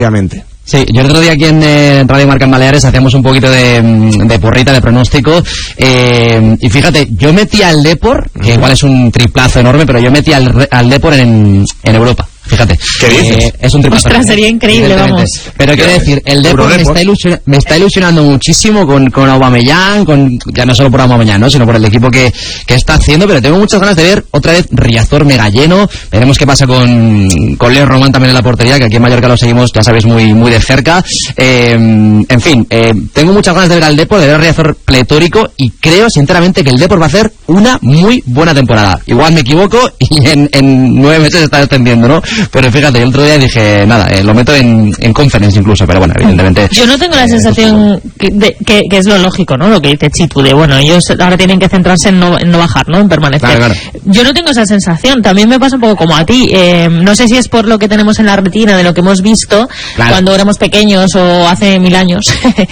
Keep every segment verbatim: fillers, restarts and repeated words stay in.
obviamente. Sí, yo el otro día aquí en eh, Radio Marca en Baleares hacíamos un poquito de, de porrita, de pronóstico, eh, y fíjate, yo metí al Depor, que igual es un triplazo enorme, pero yo metí al, al Depor en, en Europa. Fíjate, ¿qué dices? Eh, es un triplazo. Ostras, sería increíble, vamos. Pero quiero decir, el Depor me está, ilusion, me está ilusionando muchísimo con, con Aubameyang, con, ya no solo por Aubameyang, ¿no? Sino por el equipo que, que está haciendo, pero tengo muchas ganas de ver otra vez Riazor mega lleno. Veremos qué pasa con, con Leo Román también en la portería, que aquí en Mallorca lo seguimos, ya sabéis, muy, muy de cerca. Eh, en fin, eh, tengo muchas ganas de ver al Depor, de ver a Riazor pletórico, y creo sinceramente que el Depor va a hacer una muy buena temporada. Igual me equivoco y en, en nueve meses está descendiendo, ¿no? Pero fíjate, el otro día dije, nada, eh, lo meto en, en conference incluso, pero bueno, evidentemente... Yo no tengo la sensación que, de, que, que es lo lógico, ¿no? Lo que dice Chitu, de bueno, ellos ahora tienen que centrarse en no, en no bajar, ¿no? En permanecer. Claro, claro. Yo no tengo esa sensación, también me pasa un poco como a ti. Eh, no sé si es por lo que tenemos en la retina, de lo que hemos visto claro. cuando éramos pequeños o hace mil años,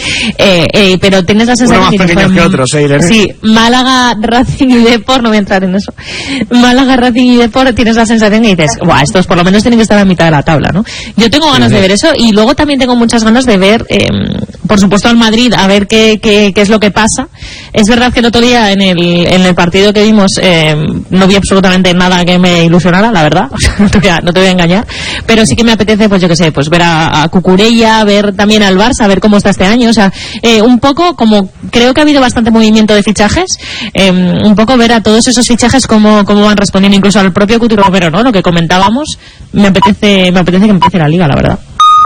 eh, eh, pero tienes la sensación... Uno más que pequeños que otros, ¿eh, Irene? Sí, Málaga, Racing y Depor, no voy a entrar en eso. Málaga, Racing y Depor, tienes la sensación que dices, guau, estos por lo menos tienen que estar a mitad de la tabla, ¿no? Yo tengo ganas sí, sí. de ver eso, y luego también tengo muchas ganas de ver, eh, por supuesto, al Madrid, a ver qué, qué, qué es lo que pasa. Es verdad que el otro día en el, en el partido que vimos eh, no vi absolutamente nada que me ilusionara, la verdad, no, te voy a, no te voy a engañar, pero sí que me apetece, pues yo qué sé, pues ver a, a Cucurella, ver también al Barça, a ver cómo está este año, o sea, eh, un poco como creo que ha habido bastante movimiento de fichajes, eh, un poco ver a todos esos fichajes cómo, cómo van respondiendo, incluso al propio Coutinho Romero, ¿no? Lo que comentábamos, me apetece, me apetece que empiece la Liga, la verdad.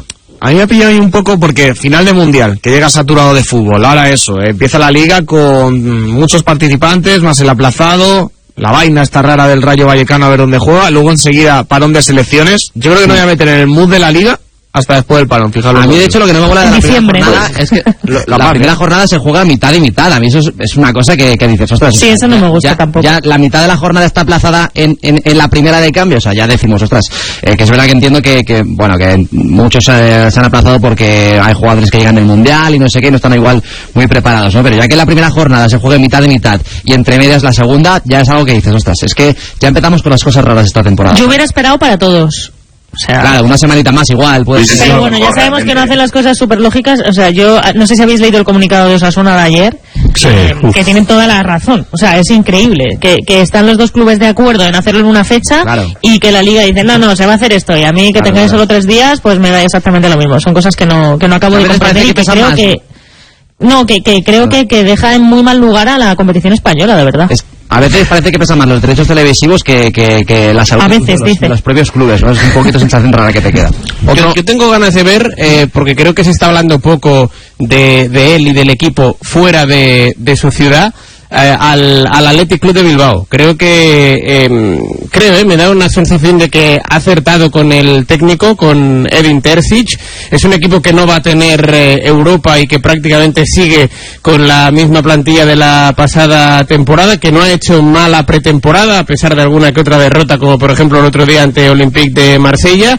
A mí me ha pillado ahí un poco porque final de Mundial, que llega saturado de fútbol. Ahora eso, eh, empieza la Liga con muchos participantes, más el aplazado, la vaina esta rara del Rayo Vallecano a ver dónde juega, luego enseguida parón de selecciones. Yo creo que no voy a meter en el mood de la Liga hasta después del parón, fijaros. A mí, de hecho, lo que no me mola de la diciembre, primera jornada es que la, la primera jornada se juega a mitad y mitad. A mí eso es, es una cosa que, que dices, ostras. Sí, eso no me gusta ya, tampoco. Ya la mitad de la jornada está aplazada en, en, en la primera de cambio, o sea, ya decimos, ostras, eh, que es verdad que entiendo que, que bueno, que muchos eh, se han aplazado porque hay jugadores que llegan del Mundial y no sé qué, no están igual muy preparados, ¿no? Pero ya que la primera jornada se juega en mitad de mitad y entre medias la segunda, ya es algo que dices, ostras, es que ya empezamos con las cosas raras esta temporada. Yo hubiera esperado para todos. O sea, claro, una semanita más igual puede ser. Pero bueno, ya sabemos que no hacen las cosas súper lógicas. O sea, yo no sé si habéis leído el comunicado de Osasuna de ayer, sí, eh, que tienen toda la razón. O sea, es increíble que, que están los dos clubes de acuerdo en hacerlo en una fecha, claro. Y que la Liga dice, no, no, se va a hacer esto, y a mí que claro, tengáis claro. solo tres días, pues me da exactamente lo mismo. Son cosas que no, que no acabo de comprender y que creo más, que... No, que, que creo que, que deja en muy mal lugar a la competición española, de verdad. Es... A veces parece que pesan más los derechos televisivos que, que, que la salud a veces, de, los, de los propios clubes, ¿no? Es un poquito sensación rara que te queda. Otro... Yo, yo tengo ganas de ver, eh, porque creo que se está hablando poco de, de él y del equipo fuera de, de su ciudad, eh, al, al Athletic Club de Bilbao. Creo que, eh, creo, eh, me da una sensación de que ha acertado con el técnico, con Edin Terzic. Es un equipo que no va a tener eh, Europa y que prácticamente sigue con la misma plantilla de la pasada temporada, que no ha hecho mala pretemporada, a pesar de alguna que otra derrota, como por ejemplo el otro día ante Olympique de Marsella.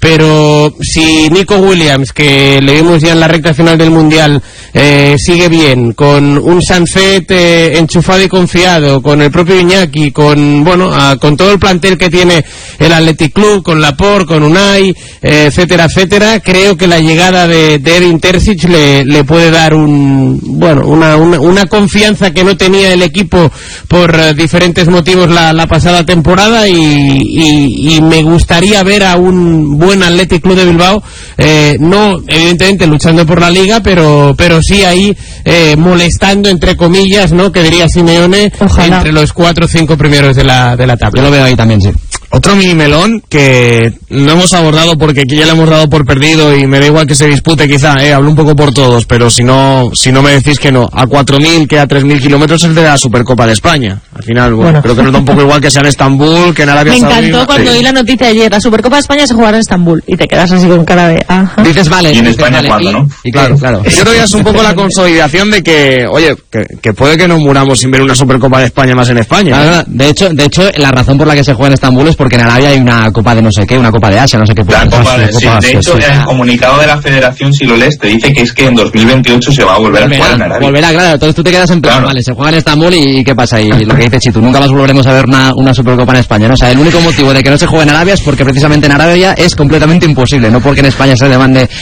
Pero si Nico Williams, que le vimos ya en la recta final del Mundial, eh, sigue bien, con un Sancet eh, enchufado y confiado, con el propio Iñaki, con bueno, a, con todo el plantel que tiene el Athletic Club, con Laporte, con Unai, eh, etcétera, etcétera, creo que la llegada de, de Edin Terzic le, le puede dar un bueno una, una, una confianza que no tenía el equipo por uh, diferentes motivos la, la pasada temporada, y, y, y me gustaría ver a un buen Athletic Club de Bilbao, eh, no evidentemente luchando por la Liga, pero pero sí ahí eh, molestando, entre comillas, ¿no?, que diría Simeone, ojalá, entre los cuatro o cinco primeros de la, de la tabla. Yo lo veo ahí también, sí. Otro mini melón que no hemos abordado porque aquí ya lo hemos dado por perdido y me da igual que se dispute quizá, eh, hablo un poco por todos, pero si no si no me decís que no, a cuatro mil, que a tres mil kilómetros es de la Supercopa de España. Al final, bueno, bueno, creo que nos da un poco igual que sea en Estambul, que en Arabia Saudí. Me encantó Saudí, cuando sí. oí la noticia ayer, la Supercopa de España se jugará en Estambul, y te quedas así con cara de... Ajá. Dices vale. Y en dices, España vale, cuándo, ¿no? Y, y claro, claro. Yo creo que ya es un poco la consolidación de que, oye, que, que puede que nos muramos sin ver una Supercopa de España más en España. Claro, ¿eh? De hecho, de hecho, la razón por la que se juega en Estambul es porque en Arabia hay una Copa de no sé qué, una Copa de Asia, no sé qué. La Copa de, sí, de hecho, en el comunicado de la Federación, si lo lees, te dice que es que en dos mil veintiocho se va a volver volverá, a jugar en Arabia. Volverá, claro, entonces tú te quedas en plan, claro. Vale, se juega en Estambul y, y ¿qué pasa? Y lo que dice Chitu, nunca más volveremos a ver una, una Supercopa en España, ¿no? O sea, el único motivo de que no se juegue en Arabia es porque precisamente en Arabia es completamente imposible, no porque en España se demande